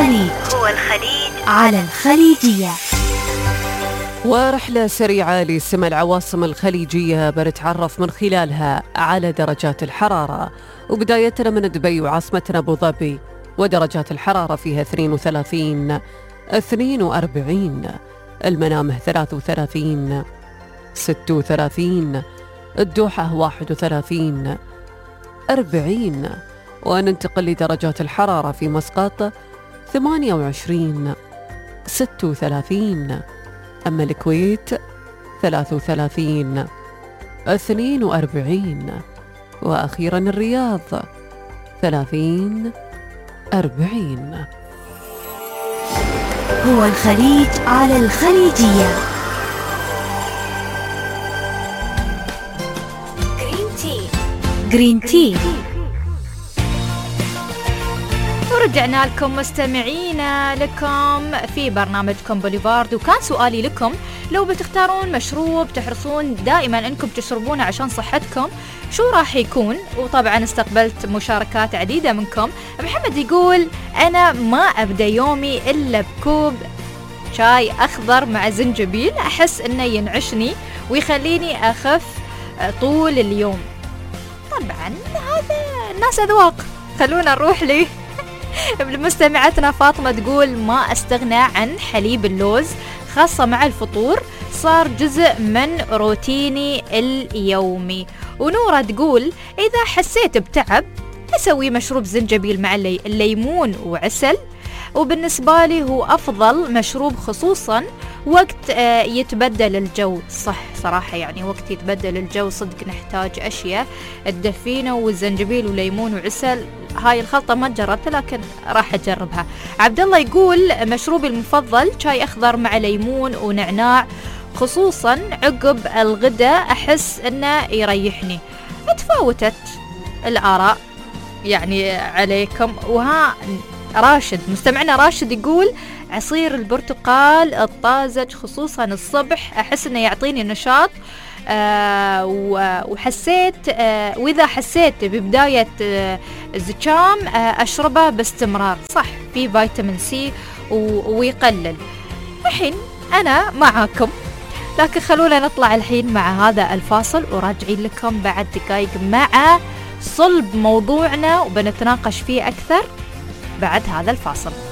الخليج على الخليجية. ورحلة سريعة لسمى العواصم الخليجية بنتعرف من خلالها على درجات الحرارة، وبدايتنا من دبي وعاصمتنا أبو ظبي، ودرجات الحرارة فيها 32 42، المنامه 33 36، الدوحة 31 40، وننتقل لدرجات الحرارة في مسقط 28 36، أما الكويت 33 42، وأخيرا الرياض 30 40. هو الخليج على الخليجية. جرين تي. ورجعنا لكم مستمعينا لكم في برنامجكم بوليفارد، وكان سؤالي لكم لو بتختارون مشروب تحرصون دائما انكم تشربونه عشان صحتكم شو راح يكون؟ وطبعا استقبلت مشاركات عديدة منكم. محمد يقول أنا ما أبدأ يومي إلا بكوب شاي أخضر مع زنجبيل، أحس إنه ينعشني ويخليني أخف طول اليوم. طبعا هذا الناس أذواق، خلونا نروح لي مستمعتنا فاطمة تقول ما أستغنى عن حليب اللوز خاصة مع الفطور، صار جزء من روتيني اليومي. ونورة تقول إذا حسيت بتعب أسوي مشروب زنجبيل مع الليمون وعسل، وبالنسبة لي هو أفضل مشروب خصوصا وقت يتبدل الجو. صح صراحة، يعني وقت يتبدل الجو صدق نحتاج أشياء تدفينا، والزنجبيل وليمون وعسل هاي الخلطة ما جربتها لكن راح أجربها. عبد الله يقول مشروبي المفضل شاي أخضر مع ليمون ونعناع، خصوصا عقب الغداء أحس إنه يريحني. تفاوتت الآراء يعني عليكم. وها راشد، مستمعنا راشد يقول عصير البرتقال الطازج خصوصا الصبح أحس إنه يعطيني نشاط، وحسيت وإذا حسيت ببداية زكام أشربه باستمرار. صح، في فيتامين سي ويقلل. الحين أنا معاكم، لكن خلونا نطلع الحين مع هذا الفاصل وراجعين لكم بعد دقائق مع صلب موضوعنا وبنتناقش فيه أكثر بعد هذا الفاصل.